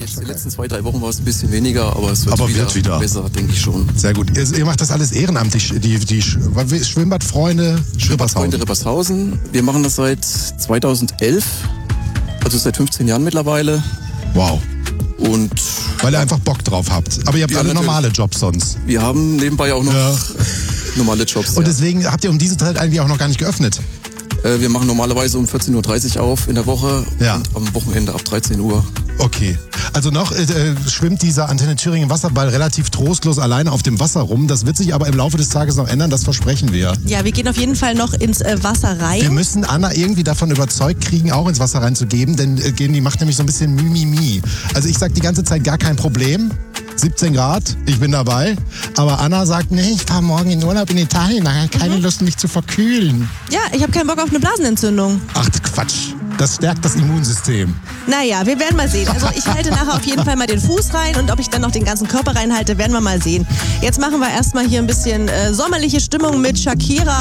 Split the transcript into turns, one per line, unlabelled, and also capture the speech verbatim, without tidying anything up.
Jetzt die letzten zwei, drei Wochen war es ein bisschen weniger, aber es wird,
aber
wieder,
wird wieder
besser, denke ich schon.
Sehr gut. Ihr, ihr macht das alles ehrenamtlich, die, die Schwimmbadfreunde
Schwimmbadfreunde Rippershausen. Wir machen das seit zweitausendelf, also seit fünfzehn Jahren mittlerweile.
Wow.
Und
weil ihr einfach Bock drauf habt. Aber ihr habt
ja,
alle
natürlich.
normale Jobs sonst.
Wir haben nebenbei auch noch
ja.
normale Jobs.
Und
ja.
deswegen habt ihr um diese Zeit eigentlich auch noch gar nicht geöffnet?
Äh, wir machen normalerweise um vierzehn Uhr dreißig auf in der Woche
ja.
und am Wochenende ab dreizehn Uhr.
Okay. Also noch äh, schwimmt dieser Antenne Thüringen Wasserball relativ trostlos alleine auf dem Wasser rum. Das wird sich aber im Laufe des Tages noch ändern, das versprechen wir.
Ja, wir gehen auf jeden Fall noch ins äh, Wasser rein.
Wir müssen Anna irgendwie davon überzeugt kriegen, auch ins Wasser reinzugeben, denn äh, die macht nämlich so ein bisschen Mimimi. Also ich sag die ganze Zeit gar kein Problem. siebzehn Grad, ich bin dabei. Aber Anna sagt, nee, ich fahre morgen in Urlaub in Italien, da habe ich keine mhm. Lust, mich zu verkühlen.
Ja, ich habe keinen Bock auf eine Blasenentzündung.
Ach, Quatsch. Das stärkt das Immunsystem.
Naja, wir werden mal sehen. Also ich halte nachher auf jeden Fall mal den Fuß rein und ob ich dann noch den ganzen Körper reinhalte, werden wir mal sehen. Jetzt machen wir erstmal hier ein bisschen äh, sommerliche Stimmung mit Shakira.